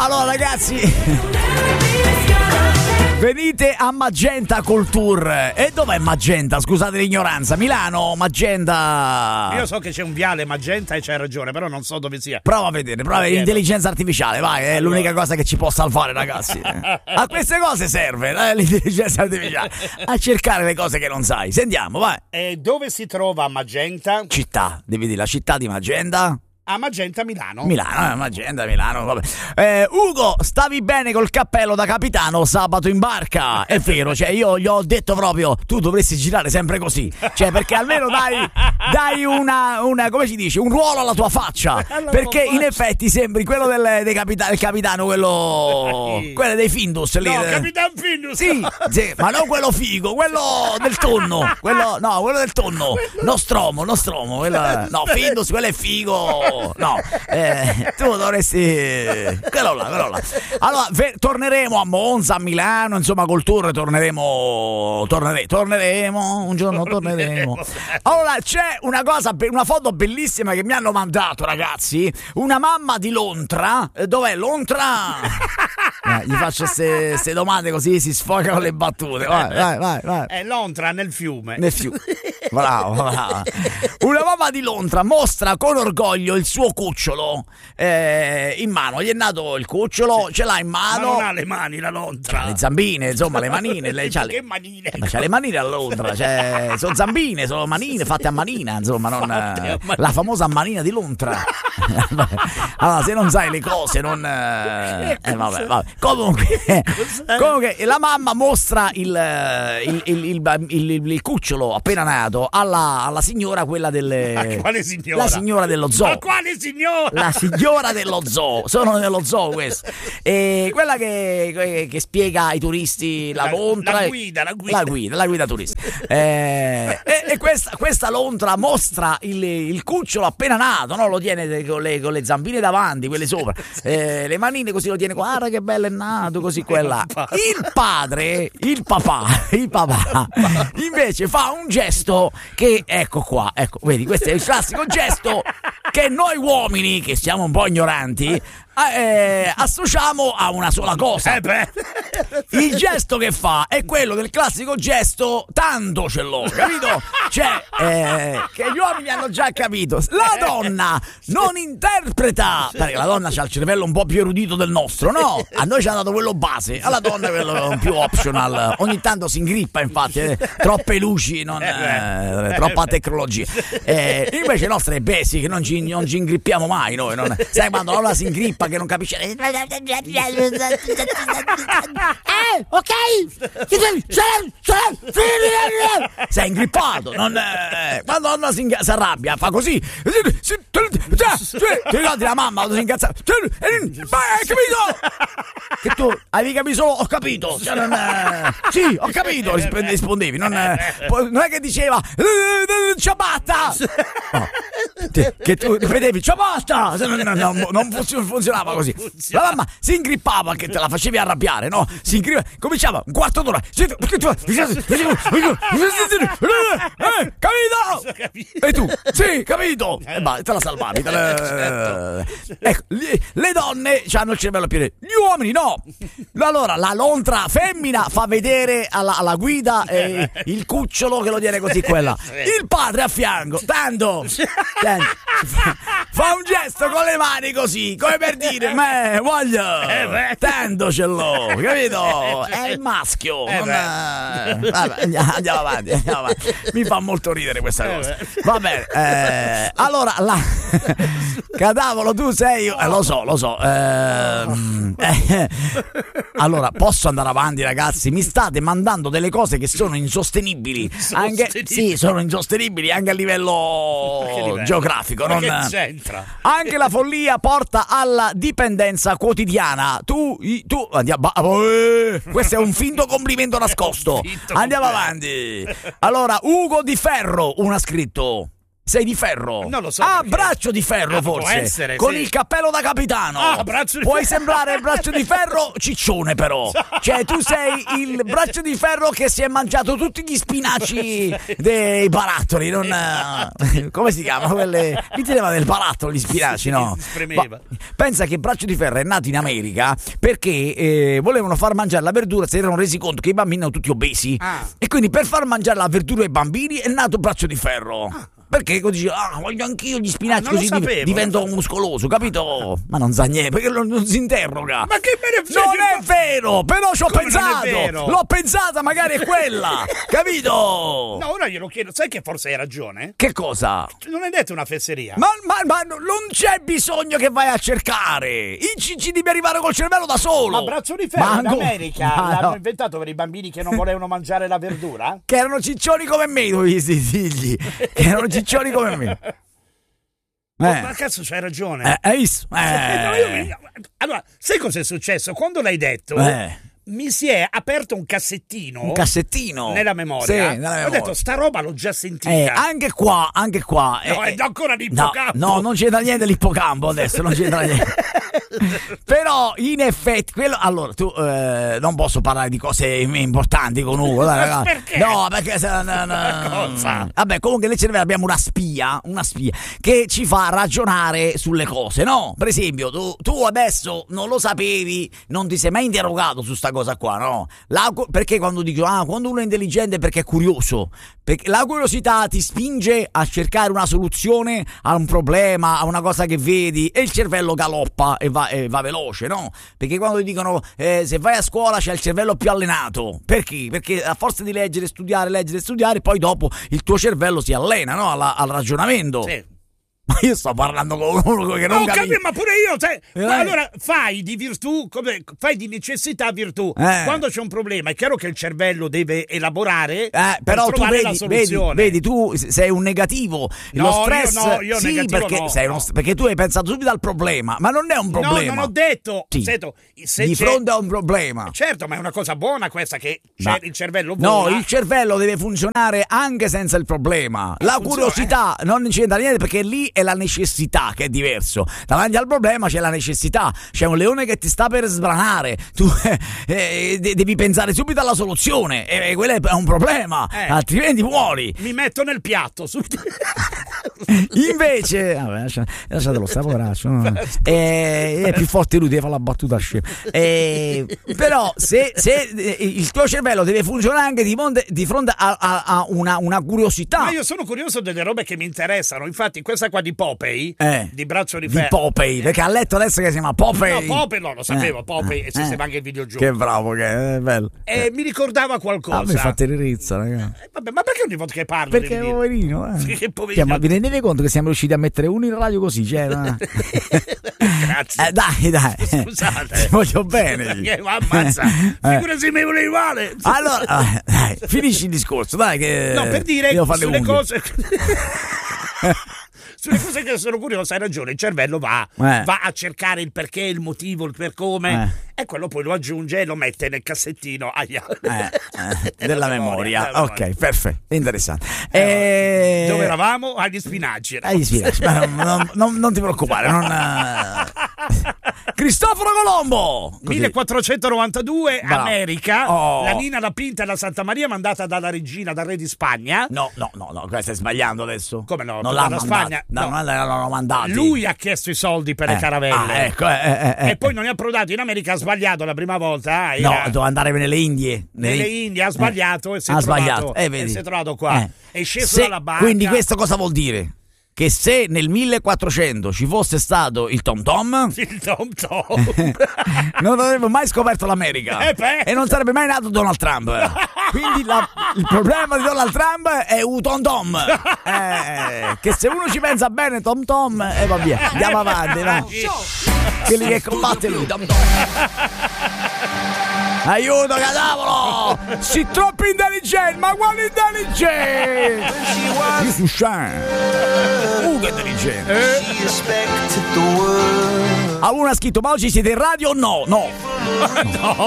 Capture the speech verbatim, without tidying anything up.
Allora ragazzi, venite a Magenta Culture. E dov'è Magenta? Scusate l'ignoranza. Milano, Magenta. Io so che c'è un viale Magenta e c'hai ragione, però non so dove sia. Prova a vedere, prova a vedere. Intelligenza artificiale, vai, è allora. L'unica cosa che ci può salvare, ragazzi. A queste cose serve eh, l'intelligenza artificiale. A cercare le cose che non sai. Sentiamo, vai. E dove si trova Magenta? Città, devi dire la città di Magenta. A Magenta Milano. Milano, eh, Magenta Milano, vabbè. Eh, Ugo, stavi bene col cappello da capitano sabato in barca. È vero, cioè io gli ho detto proprio, tu dovresti girare sempre così. Cioè, perché almeno dai, dai una, una, come si dice, un ruolo alla tua faccia. Alla perché in faccia. Effetti sembri quello del, dei capita- del capitano, quello, quello dei Findus lì. No, Capitan Findus. Sì, sì, ma non quello figo, quello del tonno. Quello, no, quello del tonno. Nostromo, Nostromo. Quello, no, Findus, quello è figo. No, eh, tu dovresti quello là, quello là. Allora ve- torneremo a Monza, a Milano, insomma col tour torneremo tornere- torneremo un giorno torneremo. Allora c'è una cosa, una foto bellissima che mi hanno mandato, ragazzi, una mamma di Lontra. Dov'è Lontra? Eh, gli faccio queste domande così si sfoga con le battute. Vai, vai, vai, vai. È Lontra nel fiume. Nel fiume. Bravo, bravo. Una mamma di Lontra mostra con orgoglio il suo cucciolo eh, in mano. Gli è nato il cucciolo, ce l'ha in mano. Ma non ha le mani la Lontra. C'ha le zambine, insomma, le manine. Lei c'ha che le... manine? Ma c'ha le manine a Londra. Cioè, sono zambine, sono manine fatte a manina, insomma, non eh, la famosa manina di Lontra. Allora, se non sai le cose, non. Eh, eh, vabbè, vabbè. Comunque, comunque, la mamma mostra il, il, il, il, il, il, il cucciolo appena nato alla, alla signora, quella delle. Ma quale signora? La signora dello zoo. Ma quale signora? La signora dello zoo. Sono nello zoo questo. E quella che, che, che spiega ai turisti la, la lontra. La guida, la guida. La guida, la guida turistica. Eh, e e questa, questa lontra mostra il, il cucciolo appena nato, no? Lo tiene con le, con le zampine davanti, quelle sopra. Eh, le manine così lo tiene, guarda che bello è nato, così quella. Il padre, il papà, il papà, invece fa un gesto che, ecco qua, ecco, vedi, questo è il classico gesto che noi uomini, che siamo un po' ignoranti, eh, associamo a una sola cosa. Eh beh. Il gesto che fa è quello del classico gesto tanto ce l'ho, capito? Cioè, eh, che gli uomini hanno già capito. La donna non interpreta, perché la donna ha il cervello un po' più erudito del nostro, no? A noi ci ha dato quello base, alla donna quello più optional. Ogni tanto si ingrippa, infatti, eh, troppe luci, non, eh, troppa tecnologia. Eh, invece nostra è basic, non ci, non ci ingrippiamo mai noi. Non, sai quando la donna si ingrippa che non capisce. Eh, ok? Sei ingrippato, non, eh, quando la donna si, inga- si arrabbia, fa così. Ti ricordi la mamma quando si incazza? Hai capito? Che tu avevi capito solo ho capito. Cioè, non, eh, sì, ho capito, rispondevi. Non, eh, non è che diceva ciabatta. No. Che tu ripetevi ciabatta. Non, non, non funzionava così. La mamma si ingrippava, che te la facevi arrabbiare, no? Si ingrippava, cominciava un quarto d'ora. Perché tu eh, capito? E tu? Sì, capito? E bah, te la salvavi. Te la... Ecco, le donne hanno il cervello pieno, gli uomini no. Allora la lontra femmina fa vedere alla, alla guida eh, il cucciolo che lo tiene così quella. Il padre a fianco, tanto, tanto fa, fa un gesto con le mani così, come per dire, me voglio, tanto ce l'ho, capito? È il maschio. Non è... Vabbè, andiamo avanti, andiamo avanti. Mi fa molto ridere questa cosa. Va bene, eh, allora la... Cadavolo, tu sei, eh, lo so, lo so. Eh, eh, allora, posso andare avanti, ragazzi? Mi state mandando delle cose che sono insostenibili. Anche, sì, sono insostenibili anche a livello, livello? geografico. Non... Che c'entra? Anche la follia porta alla dipendenza quotidiana. Tu, tu, andiamo. Eh, questo è un finto complimento nascosto. Andiamo avanti. Allora, Ugo Di Ferro, uno ha scritto. Sei di ferro. Non lo so. Ah, perché... braccio di ferro, ah, forse. può essere, con sì. il cappello da capitano. Ah, braccio di Puoi ferro. sembrare il braccio di ferro ciccione, però. Cioè, tu sei il braccio di ferro che si è mangiato tutti gli spinaci dei barattoli. Non, eh, come si chiamano quelle? Mi teneva del barattolo gli spinaci, no? Spremeva. Pensa che braccio di ferro è nato in America perché eh, volevano far mangiare la verdura, si erano resi conto che i bambini erano tutti obesi. Ah. E quindi per far mangiare la verdura ai bambini è nato braccio di ferro. Ah. Perché così dice, ah, voglio anch'io gli spinaci, ah, così sapevo, divento muscoloso, capito? Ma non sa niente, perché non, non si interroga. Ma che me ne frega? Non è vero, però ci ho Come pensato. non è vero? L'ho pensata, magari è quella, capito? No, ora glielo chiedo, sai che forse hai ragione? Che cosa? Non hai detto una fesseria? Ma, ma, ma non c'è bisogno che vai a cercare. I ci devi arrivare col cervello da solo. Ma braccio di ferro Ma in no. America Ma l'hanno no. inventato per i bambini che non volevano mangiare la verdura? Che erano ciccioni come me, tu i figli. Che erano ciccioni come me. Eh. Eh. Ma cazzo, c'hai ragione. Eh, hai visto? Eh. No, io mi- Allora, sai cosa è successo? Quando l'hai detto, Eh. mi si è aperto un cassettino. Un cassettino Nella memoria. Sì, nella memoria. Ho detto, sta roba l'ho già sentita. Eh, anche qua, anche qua. No, eh, è ancora l'ippocampo. No, no, non c'entra niente l'ippocampo adesso, non c'entra niente. Però in effetti quello, allora tu eh, non posso parlare di cose importanti con Ugo, dai, ragazzi. Perché? No, perché se, no, no, Ma cosa? Vabbè, comunque nel cervello abbiamo una spia, una spia che ci fa ragionare sulle cose, no? Per esempio, tu, tu adesso non lo sapevi, non ti sei mai interrogato su sta cosa qua, no? La, perché quando dico ah, quando uno è intelligente è perché è curioso, perché la curiosità ti spinge a cercare una soluzione a un problema, a una cosa che vedi, e il cervello galoppa e va, e va veloce, no? Perché quando ti dicono eh, se vai a scuola c'è il cervello più allenato, perché? Perché a forza di leggere, studiare, leggere, studiare, poi dopo il tuo cervello si allena, no? Alla, al ragionamento. Sì. Ma io sto parlando con uno che non Oh, capisce. capi- ma pure io, cioè, Eh. ma allora fai di virtù, come, fai di necessità virtù. Eh. Quando c'è un problema è chiaro che il cervello deve elaborare Eh, per però tu trovare la vedi, vedi, soluzione. vedi, tu sei un negativo. No, Lo stress, io no, io sì, negativo perché, no, sei no. uno st- perché tu hai pensato subito al problema, ma non è un problema. No, non ho detto. Sì. Sento, se Di c'è- fronte a un problema. Certo, ma è una cosa buona questa che c'è Ma- il cervello No, vola. il cervello deve funzionare anche senza il problema. La funziona, curiosità non c'entra niente perché lì è la necessità che è diverso. Davanti al problema c'è la necessità. C'è un leone che ti sta per sbranare. Tu eh, eh, de- devi pensare subito alla soluzione. E eh, quello è un problema. Eh. Altrimenti muori. Mi metto nel piatto. Su... Invece, vabbè, lascia- lasciatelo stare, poveraccio. No? Eh, è più forte lui, deve fare la battuta scema. Eh, però, se, se eh, il tuo cervello deve funzionare anche di, monte- di fronte a, a- a una, una curiosità. Ma io sono curioso delle robe che mi interessano. Infatti, questa qua di Popeye, Eh, di braccio di di ferro. Popeye, perché ha letto adesso che si chiama Popeye. No, Popeye no, lo sapevo, Eh, Popeye eh, esisteva eh. anche il videogioco. Che bravo che è, è bello. E mi ricordava qualcosa. A me fa tenerezza, ragazzi. Eh, vabbè, ma perché ogni volta che parlo Perché devi dire- poverino, eh. Sì, che poverino. Cioè, ma vi rendete conto che siamo riusciti a mettere uno in radio così? Cioè, no? Grazie. Eh, dai, dai. Scusate. Ti voglio bene. Perché, ma ammazza. Eh. Figura se mi volevi male. Allora, eh, dai, finisci il discorso, dai che No, per dire devo fare le sulle unghie. cose sulle cose che sono curioso, hai ragione, il cervello va, Eh. va a cercare il perché, il motivo, il per come, e quello poi lo aggiunge e lo mette nel cassettino aia. Eh, eh, della memoria. della Ok, memoria. perfetto, interessante. Eh, Eh, Dove eravamo? Agli spinaci. Eh, gli spinaci, ma non, non- non- non ti preoccupare, non, eh. Cristoforo Colombo! Così. millequattrocentonovantadue, Bravo. America, Oh. la Nina, la Pinta e la Santa Maria mandata dalla regina, dal re di Spagna. No, no, no, no, qua stai sbagliando adesso. Come no? Non Dalla l'ha Spagna? mandato. No, No. non l'hanno mandati. Lui ha chiesto i soldi per le Eh, caravelle. ah, ecco, eh, eh, eh, E poi non è approdato in America, ha sbagliato la prima volta. ah, No, era devo andare nelle Indie. nelle Indie, ha sbagliato e si è ha trovato, sbagliato. Eh, e vedi. si è trovato qua. Eh. È sceso Se- dalla barca. Quindi questo cosa vuol dire? Che se nel millequattrocento ci fosse stato il Tom Tom, Il Tom Tom. non avrebbe mai scoperto l'America Eh beh. e non sarebbe mai nato Donald Trump. Quindi la- il problema di Donald Trump è un Tom Tom, eh, che se uno ci pensa bene Tom Tom e eh, va via, andiamo avanti, va. Quelli che combatte lui Tom Tom. Aiuto, cadavolo! Si troppo intelligente, ma quale intelligente? Io sono Sean. Uh, che intelligente. A uno ha scritto, ma oggi siete in radio o no? No. No.